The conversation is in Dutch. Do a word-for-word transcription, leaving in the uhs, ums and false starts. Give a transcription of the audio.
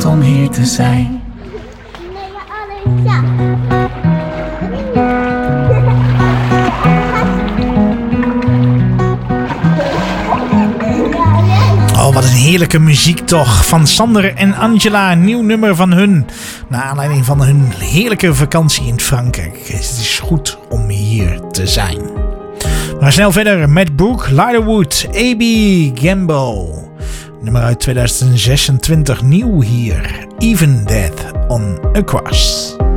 om hier te zijn. Oh, wat een heerlijke muziek toch. Van Sander en Angela, een nieuw nummer van hun. Naar aanleiding van hun heerlijke vakantie in Frankrijk. Het is goed om hier te zijn. Maar snel verder met Brooke Ligertwood, A B Gambo. Nummer uit tweeduizend zesentwintig, nieuw hier. Even Death on a Cross.